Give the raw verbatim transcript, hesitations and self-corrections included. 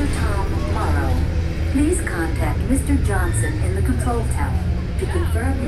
Tom Morrow. Please contact Mister Johnson in the control tower to confirm